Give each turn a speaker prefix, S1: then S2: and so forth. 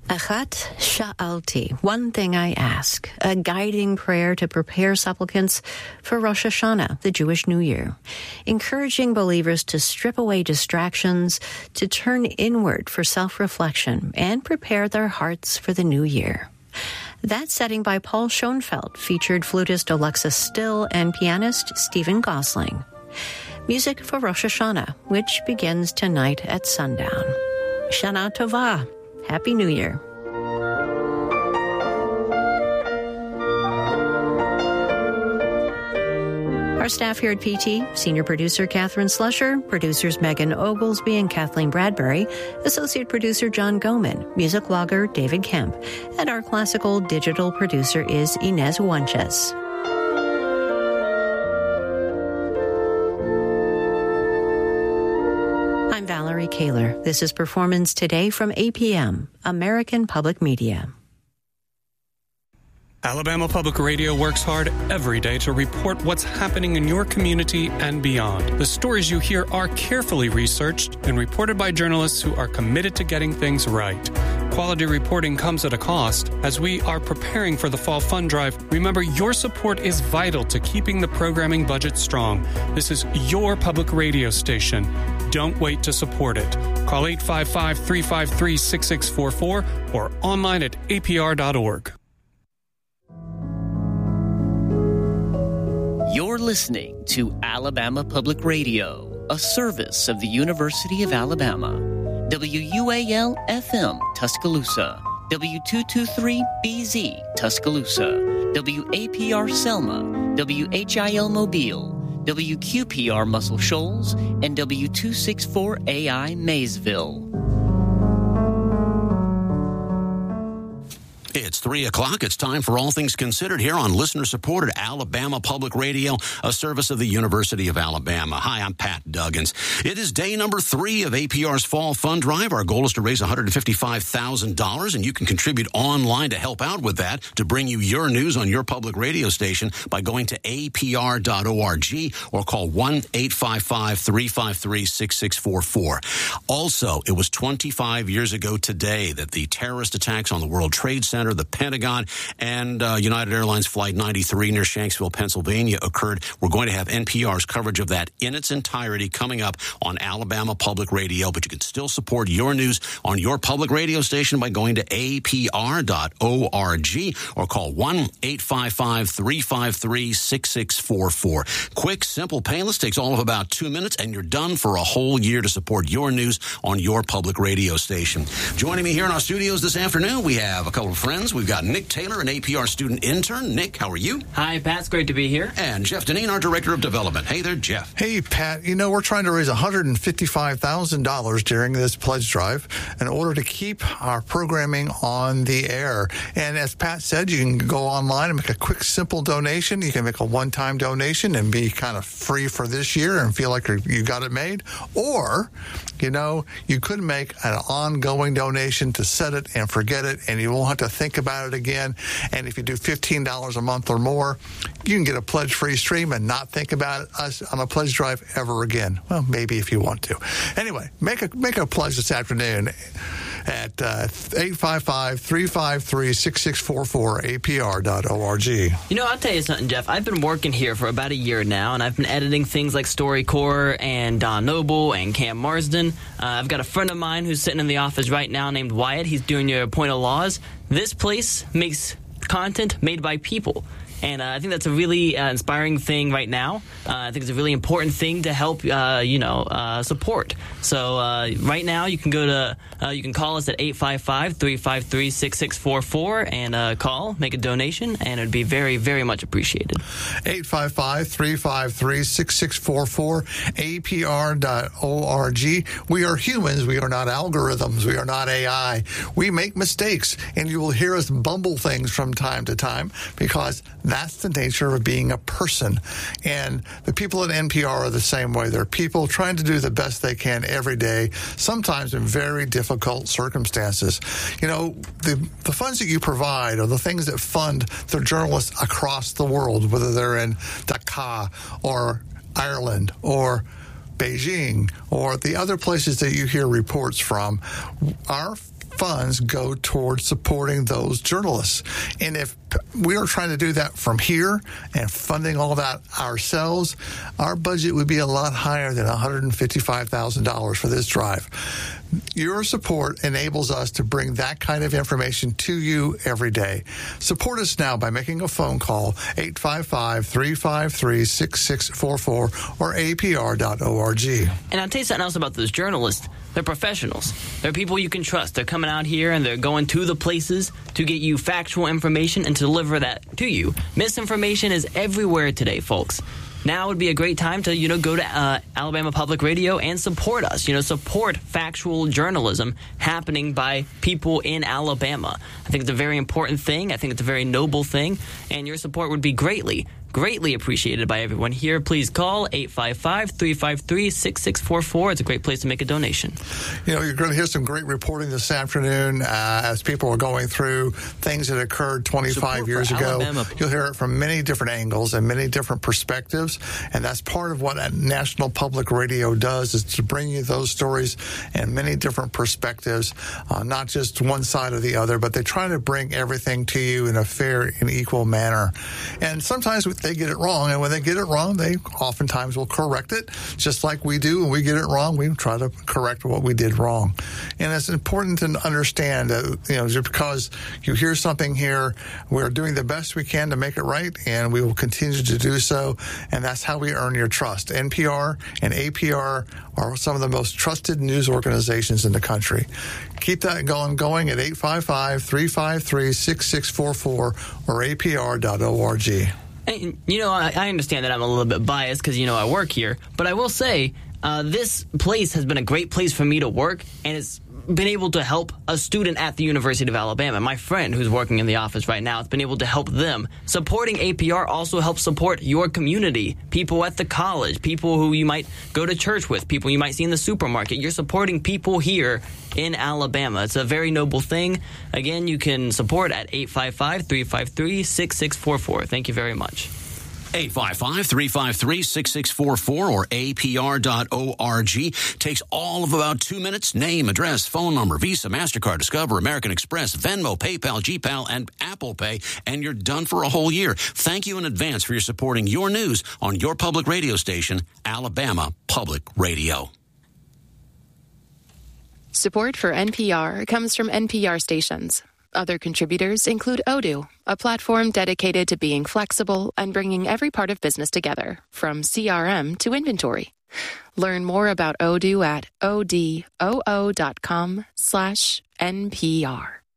S1: Achat Sha'alti, one thing I ask, a guiding prayer to prepare supplicants for Rosh Hashanah, the Jewish New Year, encouraging believers to strip away distractions, to turn inward for self-reflection, and prepare their hearts for the new year. That setting by Paul Schoenfeld featured flutist Alexis Still and pianist Stephen Gosling. Music for Rosh Hashanah, which begins tonight at sundown. Shana Tova. Happy New Year. Our staff here at PT, Senior Producer Catherine Slusher, Producers Megan Oglesby and Kathleen Bradbury, Associate Producer John Goman, Music Logger David Kemp, and our Classical Digital Producer is Inez Juanches. I'm Valerie Kaler. This is Performance Today from APM, American Public Media.
S2: Alabama Public Radio works hard every day to report what's happening in your community and beyond. The stories you hear are carefully researched and reported by journalists who are committed to getting things right. Quality reporting comes at a cost. As we are preparing for the Fall Fund Drive, remember your support is vital to keeping the programming budget strong. This is your public radio station. Don't wait to support it. Call 855-353-6644 or online at apr.org.
S3: You're listening to Alabama Public Radio, a service of the University of Alabama. WUAL-FM, Tuscaloosa. W223-BZ, Tuscaloosa. WAPR Selma. WHIL Mobile. WQPR Muscle Shoals. And W264AI Maysville.
S4: It's 3 o'clock. It's time for All Things Considered here on listener-supported Alabama Public Radio, a service of the University of Alabama. Hi, I'm Pat Duggins. It is day number 3 of APR's Fall Fund Drive. Our goal is to raise $155,000, and you can contribute online to help out with that, to bring you your news on your public radio station by going to apr.org or call 1-855-353-6644. Also, it was 25 years ago today that the terrorist attacks on the World Trade Center, the Pentagon, and United Airlines Flight 93 near Shanksville, Pennsylvania occurred. We're going to have NPR's coverage of that in its entirety coming up on Alabama Public Radio, but you can still support your news on your public radio station by going to apr.org or call 1-855-353-6644. Quick, simple, painless, takes all of about 2 minutes, and you're done for a whole year to support your news on your public radio station. Joining me here in our studios this afternoon, we have a couple of friends. We've got Nick Taylor, an APR student intern. Nick, how are you?
S5: Hi, Pat. It's great to be here.
S4: And Jeff Deneen, our Director of Development. Hey there, Jeff.
S6: Hey, Pat. You know, we're trying to raise $155,000 during this pledge drive in order to keep our programming on the air. And as Pat said, you can go online and make a quick, simple donation. You can make a one-time donation and be kind of free for this year and feel like you got it made. Or, you know, you could make an ongoing donation to set it and forget it, and you won't have to think about it again. And if you do $15 a month or more, you can get a pledge-free stream and not think about us on a pledge drive ever again. Well, maybe if you want to. Anyway, make a pledge this afternoon at 855-353-6644, apr.org.
S5: You know, I'll tell you something, Jeff. I've been working here for about a year now, and I've been editing things like StoryCorps and Don Noble and Cam Marsden. I've got a friend of mine who's sitting in the office right now named Wyatt. He's doing your Point of Laws. This place makes content made by people. And I think that's a really inspiring thing right now. I think it's a really important thing to help, support. So right now you can go to, you can call us at 855-353-6644 and call, make a donation, and it would be very, very much appreciated.
S6: 855-353-6644, apr.org. We are humans. We are not algorithms. We are not AI. We make mistakes, and you will hear us bumble things from time to time because that's the nature of being a person. And the people at NPR are the same way. They're people trying to do the best they can every day, sometimes in very difficult circumstances. You know, the funds that you provide are the things that fund the journalists across the world, whether they're in Dhaka or Ireland or Beijing or the other places that you hear reports from. Our funds go towards supporting those journalists. And if we are trying to do that from here and funding all that ourselves, our budget would be a lot higher than $155,000 for this drive. Your support enables us to bring that kind of information to you every day. Support us now by making a phone call, 855-353-6644 or apr.org.
S5: And I'll tell you something else about those journalists. They're professionals. They're people you can trust. They're coming out here and they're going to the places to get you factual information and to deliver that to you. Misinformation is everywhere today, folks. Now would be a great time to, go to Alabama Public Radio and support us. Support factual journalism happening by people in Alabama. I think it's a very important thing. I think it's a very noble thing. And your support would be greatly appreciated by everyone here. Please call 855-353-6644. It's a great place to make a donation.
S6: You're going to hear some great reporting this afternoon as people are going through things that occurred 25 years ago.
S5: Alabama.
S6: You'll hear it from many different angles and many different perspectives, and that's part of what National Public Radio does, is to bring you those stories and many different perspectives, not just one side or the other, but they try to bring everything to you in a fair and equal manner. And sometimes they get it wrong, and when they get it wrong, they oftentimes will correct it, just like we do. When we get it wrong, we try to correct what we did wrong. And it's important to understand that, just because you hear something here, we're doing the best we can to make it right, and we will continue to do so, and that's how we earn your trust. NPR and APR are some of the most trusted news organizations in the country. Keep that going at 855-353-6644 or apr.org.
S5: And, I understand that I'm a little bit biased because, I work here. But I will say this place has been a great place for me to work, and it's been able to help a student at the University of Alabama. My friend who's working in the office right now has been able to help them. Supporting APR also helps support your community, people at the college, people who you might go to church with, people you might see in the supermarket. You're supporting people here in Alabama. It's a very noble thing. Again, you can support at 855-353-6644. Thank you very much.
S4: 855-353-6644 or apr.org. Takes all of about 2 minutes. Name, address, phone number, Visa, MasterCard, Discover, American Express, Venmo, PayPal, GPal, and Apple Pay, and you're done for a whole year. Thank you in advance for your supporting your news on your public radio station, Alabama Public Radio.
S7: Support for NPR comes from NPR stations. Other contributors include Odoo, a platform dedicated to being flexible and bringing every part of business together, from CRM to inventory. Learn more about Odoo at odoo.com/NPR.